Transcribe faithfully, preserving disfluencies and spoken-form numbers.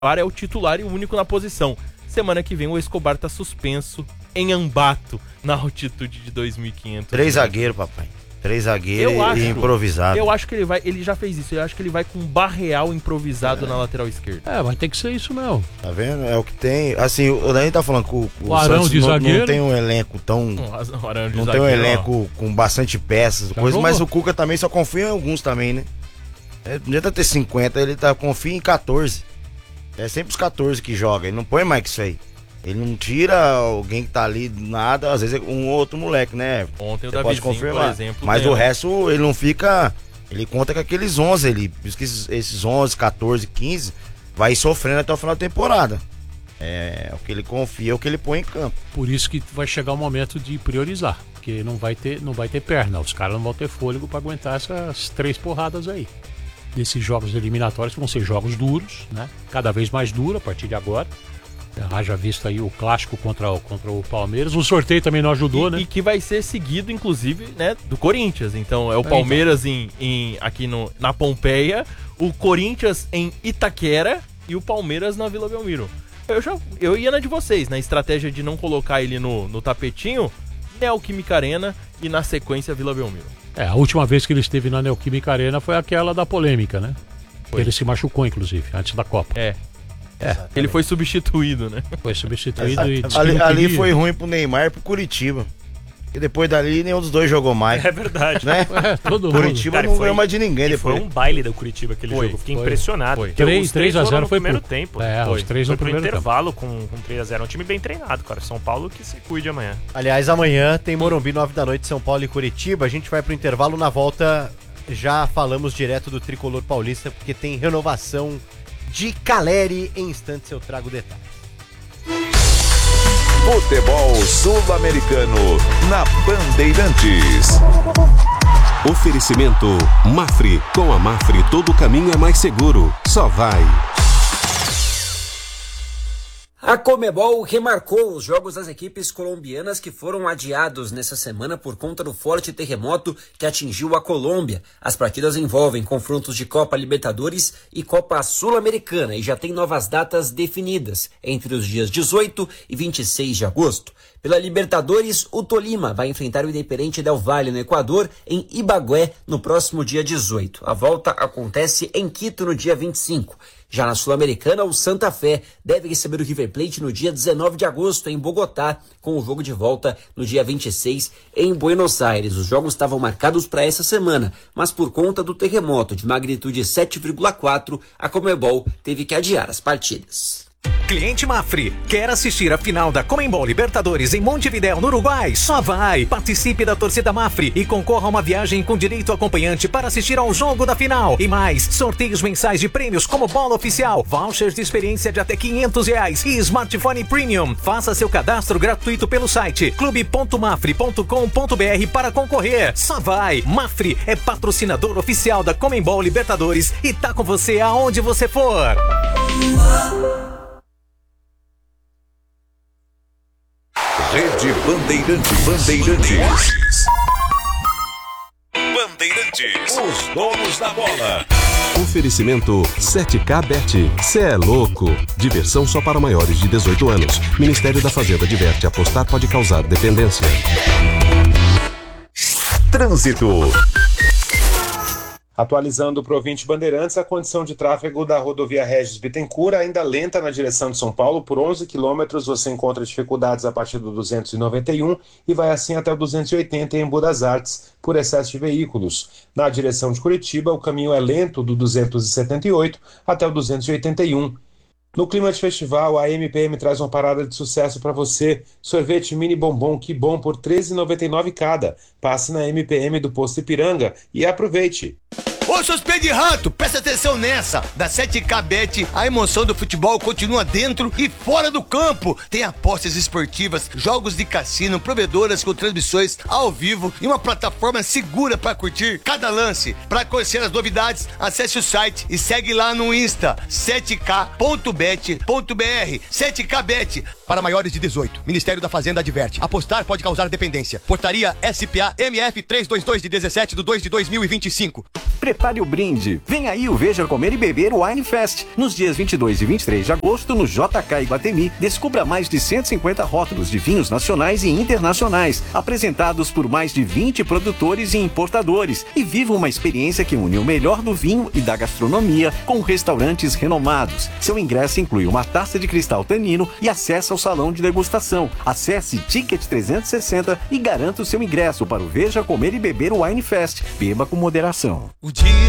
é o titular e o único na posição. Semana que vem o Escobar tá suspenso em Ambato, na altitude de dois mil e quinhentos. Três zagueiros, papai. Três zagueiros e improvisado. Eu acho que ele vai, ele já fez isso, eu acho que ele vai com um Barreal improvisado é. na lateral esquerda. É, vai ter que ser isso mesmo. Tá vendo? É o que tem. Assim, o Dani tá falando que o, o, o Arão de não, zagueiro não tem um elenco tão. Um, não Arão de tem zagueiro, um elenco ó. com bastante peças, coisa, mas o Cuca também só confia em alguns também, né? É, não adianta ter cinquenta, ele tá, confia em catorze. É sempre os catorze que joga, ele não põe mais que isso aí. Ele não tira alguém que tá ali do nada, às vezes um ou outro moleque, né? Ontem o Davizinho, pode confirmar. por exemplo. Mas o resto, ele não fica... Ele conta com aqueles onze ali. Por isso que esses, esses onze, catorze, quinze vai sofrendo até o final da temporada. É o que ele confia, é o que ele põe em campo. Por isso que vai chegar o momento de priorizar. Porque não vai ter, não vai ter perna. Os caras não vão ter fôlego pra aguentar essas três porradas aí. Desses jogos eliminatórios vão ser jogos duros, né? Cada vez mais duro a partir de agora. Haja visto aí o clássico contra o, contra o Palmeiras. O sorteio também não ajudou, e, né? E que vai ser seguido, inclusive, né, do Corinthians. Então é o Palmeiras em, em, aqui no, na Pompeia, o Corinthians em Itaquera e o Palmeiras na Vila Belmiro. Eu, já, eu ia na de vocês, na estratégia de não colocar ele no, no tapetinho, Neoquímica Arena e na sequência Vila Belmiro. É, a última vez que ele esteve na Neoquímica Arena foi aquela da polêmica, né? Foi. Ele se machucou, inclusive, antes da Copa. É. É, ele foi substituído, né? Foi substituído e ali, ali foi ruim pro Neymar e pro Curitiba. E depois dali nenhum dos dois jogou mais. É verdade. Né? É, todo Curitiba Cara, não foi, ganhou mais de ninguém depois. Foi um baile do Curitiba aquele foi, jogo. Fiquei foi, impressionado. Foi. três a zero no foi primeiro pouco. tempo. É, foi. os três no foi pro primeiro intervalo com, com três a zero. É um time bem treinado, cara. São Paulo que se cuide amanhã. Aliás, amanhã tem Morumbi, nove da noite, São Paulo e Curitiba. A gente vai pro intervalo. Na volta já falamos direto do Tricolor Paulista, porque tem renovação de Caleri. Em instantes eu trago detalhes. Futebol Sul-Americano na Bandeirantes. Oferecimento Mafre. Com a Mafre todo caminho é mais seguro. Só vai. A Conmebol remarcou os jogos das equipes colombianas que foram adiados nessa semana por conta do forte terremoto que atingiu a Colômbia. As partidas envolvem confrontos de Copa Libertadores e Copa Sul-Americana e já tem novas datas definidas, entre os dias dezoito e vinte e seis de agosto. Pela Libertadores, o Tolima vai enfrentar o Independiente del Valle no Equador, em Ibagué, no próximo dia dezoito. A volta acontece em Quito no dia vinte e cinco. Já na Sul-Americana, o Santa Fé deve receber o River Plate no dia dezenove de agosto, em Bogotá, com o jogo de volta no dia vinte e seis, em Buenos Aires. Os jogos estavam marcados para essa semana, mas por conta do terremoto de magnitude sete vírgula quatro, a Conmebol teve que adiar as partidas. Cliente Mafre, quer assistir a final da Conmebol Libertadores em Montevidéu, no Uruguai? Só vai! Participe da torcida Mafre e concorra a uma viagem com direito acompanhante para assistir ao jogo da final. E mais, sorteios mensais de prêmios como bola oficial, vouchers de experiência de até quinhentos reais e smartphone premium. Faça seu cadastro gratuito pelo site clube ponto mafre ponto com ponto br para concorrer. Só vai! Mafre é patrocinador oficial da Conmebol Libertadores e tá com você aonde você for. Rede Bandeirante Bandeirantes. Bandeirantes, os donos da bola. Oferecimento sete K Bet. Cê é louco. Diversão só para maiores de dezoito anos. Ministério da Fazenda adverte: apostar pode causar dependência. Trânsito. Atualizando para o ouvinte Bandeirantes, a condição de tráfego da rodovia Regis Bittencourt ainda lenta na direção de São Paulo. Por onze quilômetros você encontra dificuldades a partir do duzentos e noventa e um e vai assim até o duzentos e oitenta em Embu das Artes, por excesso de veículos. Na direção de Curitiba, o caminho é lento do duzentos e setenta e oito até o duzentos e oitenta e um. No clima de festival, a M P M traz uma parada de sucesso para você. Sorvete mini bombom que bom por treze reais e noventa e nove centavos cada. Passe na M P M do Posto Ipiranga e aproveite. Ô, seus pés de rato, presta atenção nessa. Da sete K Bet, a emoção do futebol continua dentro e fora do campo. Tem apostas esportivas, jogos de cassino, provedoras com transmissões ao vivo e uma plataforma segura para curtir cada lance. Para conhecer as novidades, acesse o site e segue lá no Insta, sete k ponto bet ponto br. sete K Bet, para maiores de dezoito. Ministério da Fazenda adverte: apostar pode causar dependência. Portaria S P A M F trezentos e vinte e dois de dezessete de dois de dois mil e vinte e cinco. Prepare o brinde. Vem aí o Veja Comer e Beber Wine Fest. Nos dias vinte e dois e vinte e três de agosto, no J K Iguatemi, descubra mais de cento e cinquenta rótulos de vinhos nacionais e internacionais, apresentados por mais de vinte produtores e importadores. E viva uma experiência que une o melhor do vinho e da gastronomia com restaurantes renomados. Seu ingresso inclui uma taça de cristal Tanino e acesso ao salão de degustação. Acesse Ticket trezentos e sessenta e garanta o seu ingresso para o Veja Comer e Beber Wine Fest. Beba com moderação. O dia